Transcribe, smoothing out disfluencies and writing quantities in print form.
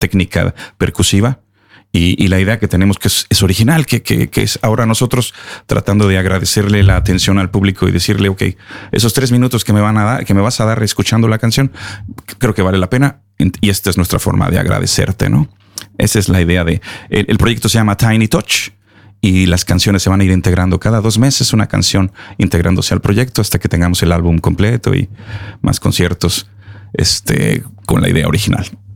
técnica percusiva. Y la idea que tenemos que es original, que es ahora nosotros tratando de agradecerle la atención al público y decirle, ok, esos 3 minutos que me vas a dar escuchando la canción, creo que vale la pena. Y esta es nuestra forma de agradecerte, ¿no? Esa es la idea el proyecto se llama Tiny Touch y las canciones se van a ir integrando cada 2 meses, una canción integrándose al proyecto hasta que tengamos el álbum completo y más conciertos, con la idea original.